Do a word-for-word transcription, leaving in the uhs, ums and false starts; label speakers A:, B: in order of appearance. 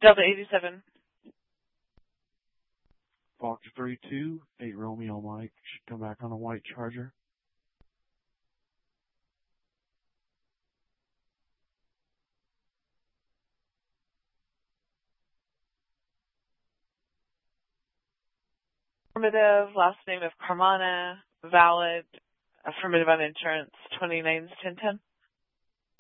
A: Delta eighty-seven.
B: Fox three two, eight Romeo Mike, should come back on a white Charger.
A: Affirmative, last name of Carmana, valid, affirmative on insurance, twenty-nine ten ten.